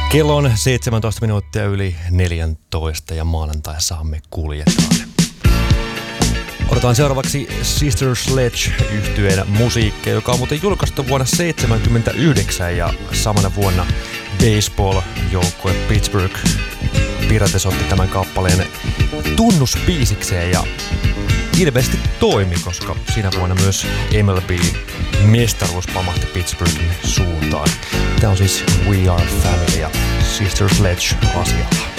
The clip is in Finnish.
Kello on 17 minuuttia yli 14 ja maanantai saamme kuljetaan. Odotetaan seuraavaksi Sister Sledge-yhtyeen musiikkia, joka on muuten julkaistu vuonna 1979 ja samana vuonna baseball-joukkue Pittsburgh Pirates otti tämän kappaleen tunnusbiisikseen ja ilmeisesti toimi, koska siinä vuonna myös MLB-mestaruus pamahti Pittsburghin suuntaan. Tämä on siis We Are Family ja Sister Sledge asialla.